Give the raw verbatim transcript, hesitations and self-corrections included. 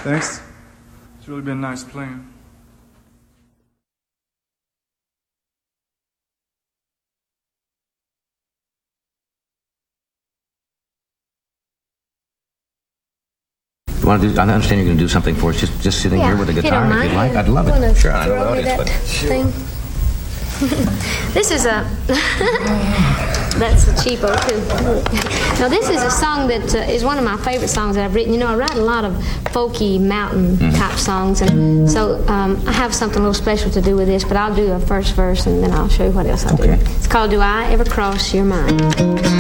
Thanks. It's really been nice playing. You want to do, I understand you're going to do something for us, just, just sitting Yeah, here with a if you guitar, don't if you'd mind. like. I'd love You it. wanna Sure, I know the throw me audience, that but... thing? This is a... That's a cheapo, too. Now, this is a song that uh, is one of my favorite songs that I've written. You know, I write a lot of folky, mountain-type mm-hmm. songs, and so um, I have something a little special to do with this, but I'll do a first verse, and then I'll show you what else I do. Okay. It's called Do I Ever Cross Your Mind?